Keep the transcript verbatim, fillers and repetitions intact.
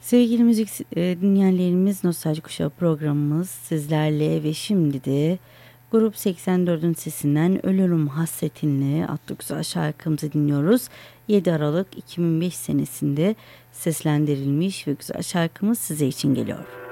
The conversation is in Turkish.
Sevgili müzik e, dinleyenlerimiz, Nostalji Kuşağı programımız sizlerle ve şimdi de Grup seksen dördün sesinden Ölürüm Hasretinle adlı güzel şarkımızı dinliyoruz. yedi Aralık iki bin beş senesinde seslendirilmiş ve güzel şarkımız size için geliyor.